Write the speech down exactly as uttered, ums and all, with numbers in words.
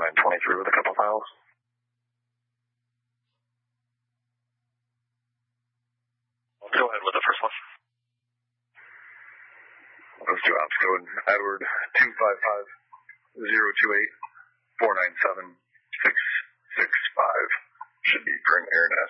nine twenty-three with a couple files. Go ahead with the first one. Those two ops code Edward two five five zero two eight four nine seven six six five should be Grim Airnest.